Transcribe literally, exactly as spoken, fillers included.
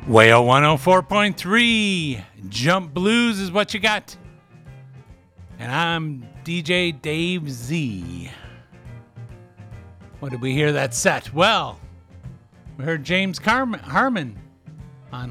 Whale one oh four point three. Jump Blues is what you got. And I'm D J Dave Z. What did we hear that set? Well, we heard James Carm- Harmon